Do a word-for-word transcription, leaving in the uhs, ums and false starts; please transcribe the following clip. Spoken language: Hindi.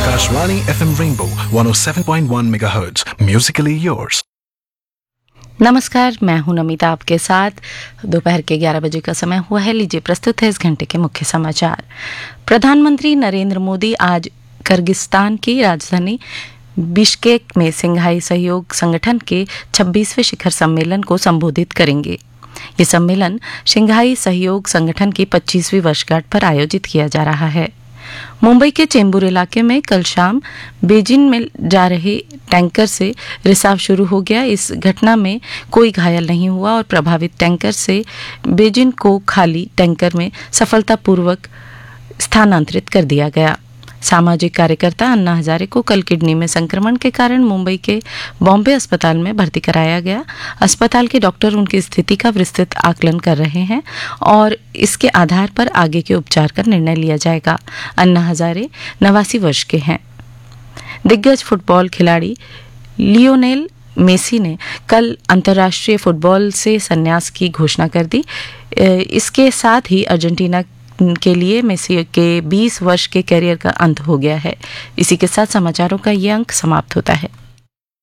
Akashvani F M Rainbow one oh seven point one megahertz. Musically yours. नमस्कार, मैं हूं नमिता आपके साथ। दोपहर के ग्यारह बजे का समय हुआ है। लीजिए प्रस्तुत है इस घंटे के मुख्य समाचार। प्रधानमंत्री नरेंद्र मोदी आज किर्गिस्तान की राजधानी बिश्केक में शंघाई सहयोग संगठन के छब्बीसवें शिखर सम्मेलन को संबोधित करेंगे। ये सम्मेलन शंघाई सहयोग संगठन की पच्चीसवीं वर्षगांठ पर आयोजित किया जा रहा है। मुंबई के चेंबूर इलाके में कल शाम बीजिंग में जा रहे टैंकर से रिसाव शुरू हो गया। इस घटना में कोई घायल नहीं हुआ और प्रभावित टैंकर से बीजिंग को खाली टैंकर में सफलतापूर्वक स्थानांतरित कर दिया गया। सामाजिक कार्यकर्ता अन्ना हजारे को कल किडनी में संक्रमण के कारण मुंबई के बॉम्बे अस्पताल में भर्ती कराया गया। अस्पताल के डॉक्टर उनकी स्थिति का विस्तृत आकलन कर रहे हैं और इसके आधार पर आगे के उपचार का निर्णय लिया जाएगा। अन्ना हजारे नवासी वर्ष के हैं। दिग्गज फुटबॉल खिलाड़ी लियोनेल मेसी ने कल अंतर्राष्ट्रीय फुटबॉल से संन्यास की घोषणा कर दी। इसके साथ ही अर्जेंटीना के लिए मेसी के बीस वर्ष के करियर का अंत हो गया है। इसी के साथ समाचारों का ये अंक समाप्त होता है।